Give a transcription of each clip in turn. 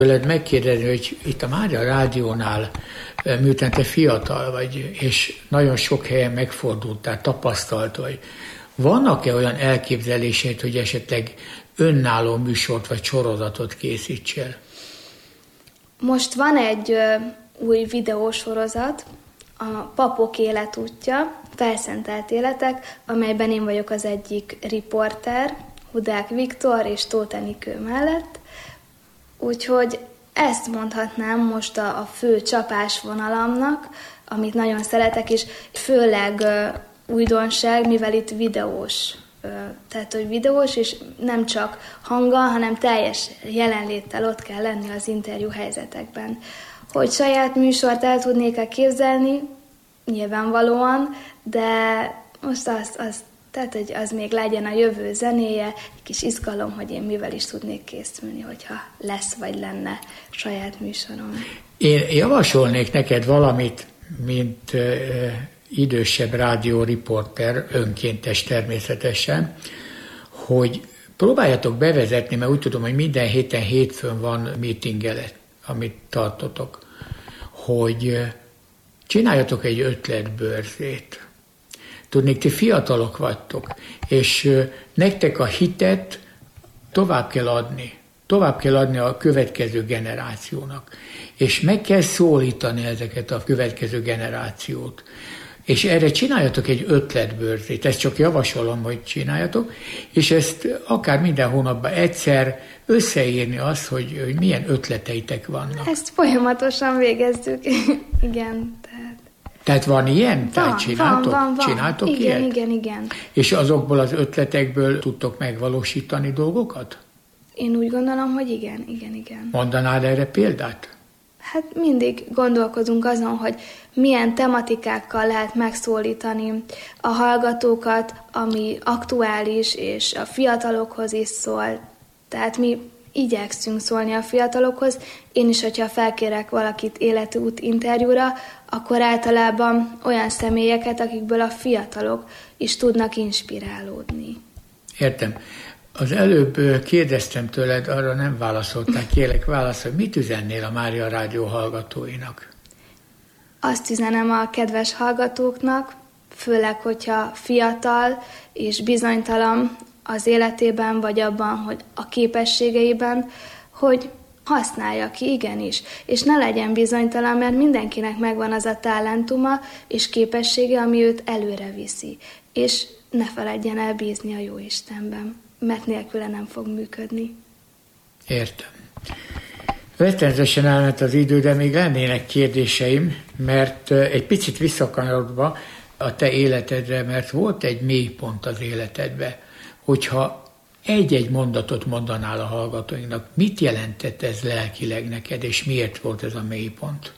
Tőled megkérdezni, hogy itt a Mária Rádiónál, miután te fiatal vagy, és nagyon sok helyen megfordultál, tapasztalt vagy, vannak-e olyan elképzelésed, hogy esetleg önálló műsort vagy sorozatot készítsél? Most van egy új videósorozat, a Papok életútja, felszentelt életek, amelyben én vagyok az egyik riporter, Hudák Viktor és Tóth Enikő mellett. Úgyhogy ezt mondhatnám most a fő csapásvonalamnak, amit nagyon szeretek, és főleg újdonság, mivel itt videós. Tehát, hogy videós, és nem csak hanggal, hanem teljes jelenléttel ott kell lenni az interjú helyzetekben. Hogy saját műsort el tudnék-e képzelni, nyilvánvalóan, de most tehát, hogy az még legyen a jövő zenéje, egy kis izgalom, hogy én mivel is tudnék készülni, hogyha lesz vagy lenne saját műsorom. Én javasolnék neked valamit, mint idősebb rádióriporter, önkéntes természetesen, hogy próbáljatok bevezetni, mert úgy tudom, hogy minden hétfőn van meetingelet, amit tartotok, hogy csináljatok egy ötletbörzét. Tudnék, ti fiatalok vagytok, és nektek a hitet tovább kell adni a következő generációnak, és meg kell szólítani ezeket a következő generációt. És erre csináljatok egy ötletbörzét, ezt csak javasolom, hogy csináljatok, és ezt akár minden hónapban egyszer összeírni azt, hogy milyen ötleteitek vannak. Ezt folyamatosan végezzük, igen. Tehát van ilyen? Tehát csináltok igen, ilyet? Igen. És azokból az ötletekből tudtok megvalósítani dolgokat? Én úgy gondolom, hogy igen. Mondanád erre példát? Hát mindig gondolkozunk azon, hogy milyen tematikákkal lehet megszólítani a hallgatókat, ami aktuális, és a fiatalokhoz is szól. Tehát mi igyekszünk szólni a fiatalokhoz. Én is, hogyha felkérek valakit életút interjúra, akkor általában olyan személyeket, akikből a fiatalok is tudnak inspirálódni. Értem. Az előbb kérdeztem tőled, arra nem válaszoltál, kérlek válaszolj, mit üzennél a Mária Rádió hallgatóinak? Azt üzenem a kedves hallgatóknak, főleg, hogyha fiatal és bizonytalan az életében, vagy abban, hogy a képességeiben, hogy használja ki, igenis, és ne legyen bizonytalan, mert mindenkinek megvan az a talentuma és képessége, ami őt előre viszi, és ne feledjen el bízni a Jóistenben, mert nélküle nem fog működni. Értem. Rettenetesen elment az idő, de még lennének kérdéseim, mert egy picit visszakanyarodva a te életedre, mert volt egy mélypont az életedbe, hogyha egy-egy mondatot mondanál a hallgatóinknak, mit jelentett ez lelkileg neked, és miért volt ez a mélypont?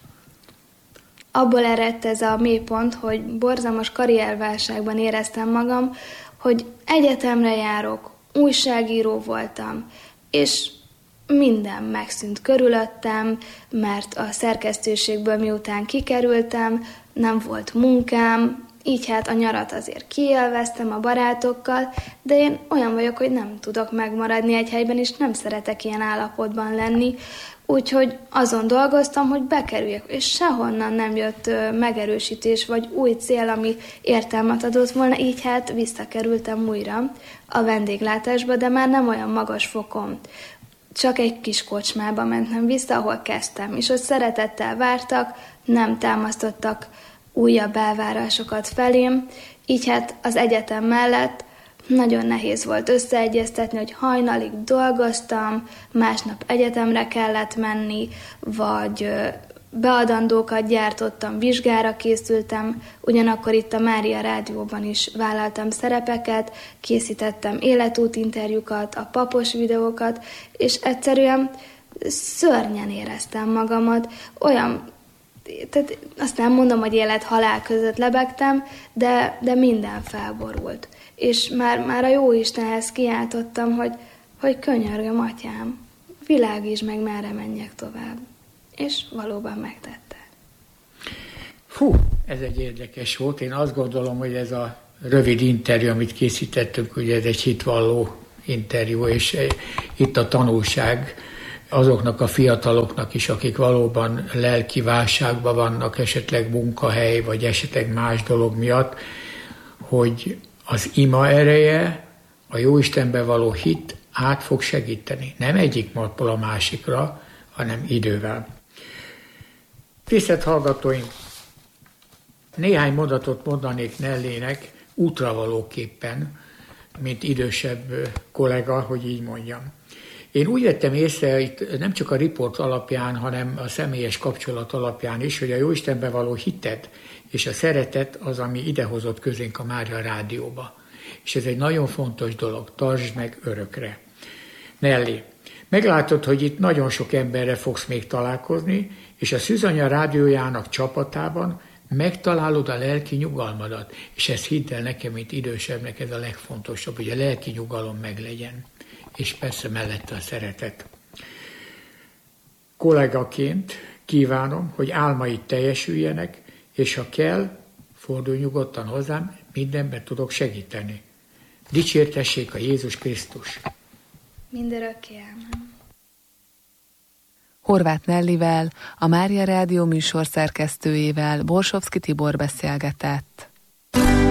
Abból eredt ez a mélypont, hogy borzalmas karrierválságban éreztem magam, hogy egyetemre járok, újságíró voltam, és minden megszűnt körülöttem, mert a szerkesztőségből miután kikerültem, nem volt munkám, így hát a nyarat azért kiélveztem a barátokkal, de én olyan vagyok, hogy nem tudok megmaradni egy helyben, és nem szeretek ilyen állapotban lenni, úgyhogy azon dolgoztam, hogy bekerüljek, és sehonnan nem jött megerősítés, vagy új cél, ami értelmet adott volna, így hát visszakerültem újra a vendéglátásba, de már nem olyan magas fokon. Csak egy kis kocsmába mentem vissza, ahol kezdtem, és ott szeretettel vártak, nem támasztottak újabb elvárásokat felém, így hát az egyetem mellett nagyon nehéz volt összeegyeztetni, hogy hajnalig dolgoztam, másnap egyetemre kellett menni, vagy beadandókat gyártottam, vizsgára készültem, ugyanakkor itt a Mária Rádióban is vállaltam szerepeket, készítettem életútinterjúkat, a papos videókat, és egyszerűen szörnyen éreztem magamat, olyan, tehát azt nem mondom, hogy élet-halál között lebegtem, de minden felborult. És már a Jóistenhez kiáltottam, hogy könyörgöm, atyám, világítsd meg, merre menjek tovább. És valóban megtette. Fú, ez egy érdekes volt. Én azt gondolom, hogy ez a rövid interjú, amit készítettünk, ugye ez egy hitvalló interjú, és itt a tanulság azoknak a fiataloknak is, akik valóban lelki válságban vannak, esetleg munkahely, vagy esetleg más dolog miatt, hogy az ima ereje, a Jóistenben való hit át fog segíteni. Nem egyik napból a másikra, hanem idővel. Tisztelt hallgatóink, néhány mondatot mondanék Nellének útravalóképpen, mint idősebb kollega, hogy így mondjam. Én úgy vettem észre, itt nem csak a riport alapján, hanem a személyes kapcsolat alapján is, hogy a Jóistenben való hited és a szeretet az, ami idehozott közénk a Mária Rádióba. És ez egy nagyon fontos dolog, tartsd meg örökre. Nelly, meglátod, hogy itt nagyon sok emberre fogsz még találkozni, és a Szűzanya Rádiójának csapatában megtalálod a lelki nyugalmadat, és ezt hidd el nekem, mint idősebbnek, ez a legfontosabb, hogy a lelki nyugalom meglegyen, és persze mellette a szeretet. Kollégaként kívánom, hogy álmaid teljesüljenek, és ha kell, fordulj nyugodtan hozzám, mindenben tudok segíteni. Dicsértessék a Jézus Krisztus! Mindörökké ámen. Horváth Nellivel, a Mária Rádió műsor szerkesztőjével Borsovszky Tibor beszélgetett.